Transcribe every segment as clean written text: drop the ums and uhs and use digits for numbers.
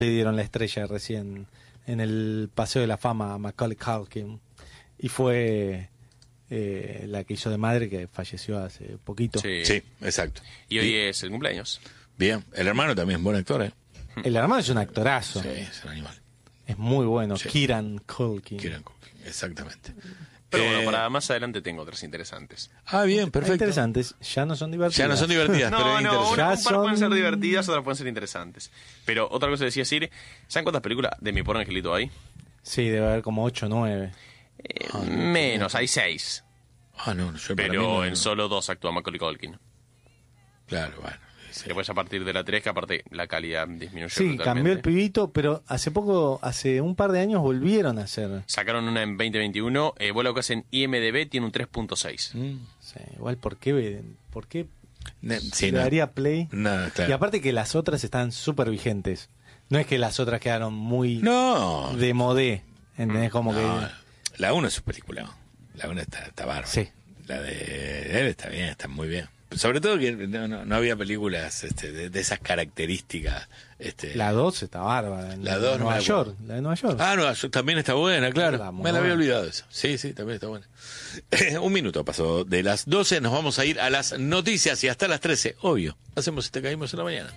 le dieron la estrella recién en el Paseo de la Fama a Macaulay Culkin. Y fue la que hizo de madre, que falleció hace poquito. Sí, exacto. Y hoy es el cumpleaños. Bien, el hermano también es buen actor, ¿eh? El hermano es un actorazo. Sí, es un animal. Es muy bueno. Sí. Kieran Culkin. Exactamente. Pero bueno, para más adelante tengo otras interesantes. Ah, bien, perfecto. Interesantes. Ya no son divertidas. Ya no son divertidas, pero No, interesantes. un par pueden ser divertidas, otras pueden ser interesantes. Pero otra cosa que decía Siri, ¿saben cuántas películas de Mi Pobre Angelito hay? Sí, debe haber como 8 o 9. Menos, hay 6. Ah, no, yo para mí Pero no. en solo 2 actúa Macaulay Culkin. Claro, bueno. Sí. Después a partir de la 3, que aparte la calidad disminuyó Sí, totalmente. cambió el pibito, pero hace un par de años volvieron a hacer. Sacaron una en 2021, vos lo que hacen IMDB tiene un 3.6. Sí, igual, ¿por qué Sí, le no. daría play? No, claro. Y aparte que las otras están súper vigentes. No es que las otras quedaron muy No. de modé, ¿entendés? Como No, que... la 1 es su película. La 1 está bárbara. Sí. La de él está bien, está muy bien. Sobre todo que no había películas de esas características. La 2 está bárbara. La 2 no Nueva me York. acuerdo. La de Nueva York. Ah, Nueva York también está buena, claro. Muy Me la había buena. olvidado eso. Sí, también está buena. Un minuto pasó de las 12, nos vamos a ir a las noticias y hasta las 13, obvio. Hacemos Te Caímos en la Mañana.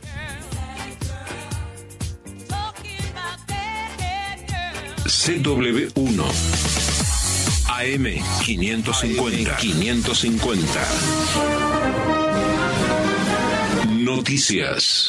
CW1 AM 550. Noticias.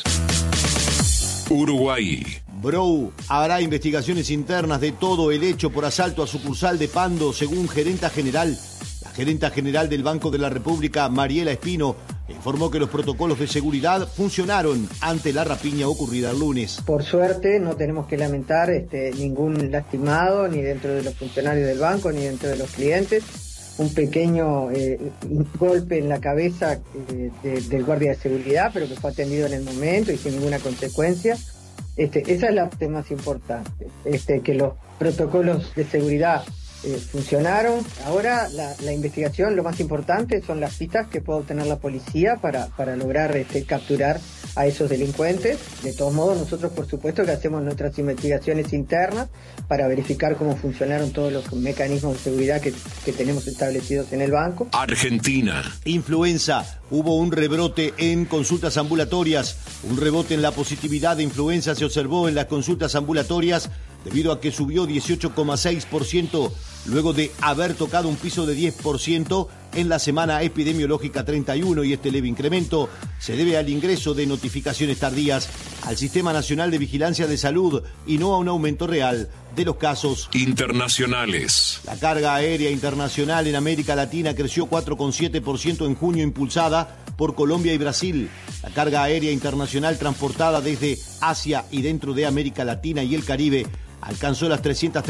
Uruguay. Brou, habrá investigaciones internas de todo el hecho por asalto a sucursal de Pando, según gerenta general. La gerenta general del Banco de la República, Mariela Espino, informó que los protocolos de seguridad funcionaron ante la rapiña ocurrida el lunes. Por suerte no tenemos que lamentar ningún lastimado, ni dentro de los funcionarios del banco, ni dentro de los clientes. Un pequeño golpe en la cabeza del guardia de seguridad, pero que fue atendido en el momento y sin ninguna consecuencia. Esa es la parte más importante, que los protocolos de seguridad funcionaron. Ahora la investigación, lo más importante son las pistas que puede obtener la policía para lograr capturar a esos delincuentes. De todos modos, nosotros por supuesto que hacemos nuestras investigaciones internas para verificar cómo funcionaron todos los mecanismos de seguridad que tenemos establecidos en el banco. Argentina. Influenza. Hubo un rebrote en consultas ambulatorias. Un rebote en la positividad de influenza se observó en las consultas ambulatorias debido a que subió 18,6% luego de haber tocado un piso de 10% en la semana epidemiológica 31, y este leve incremento se debe al ingreso de notificaciones tardías al Sistema Nacional de Vigilancia de Salud y no a un aumento real de los casos. Internacionales. La carga aérea internacional en América Latina creció 4,7% en junio, impulsada por Colombia y Brasil. La carga aérea internacional transportada desde Asia y dentro de América Latina y el Caribe alcanzó las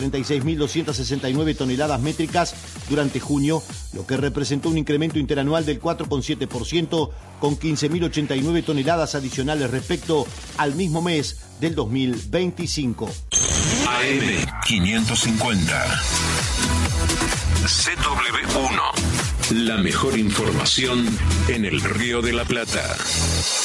336.269 toneladas métricas durante junio, lo que representó un incremento interanual del 4,7%, con 15.089 toneladas adicionales respecto al mismo mes del 2025. AM 550. CW1. La mejor información en el Río de la Plata.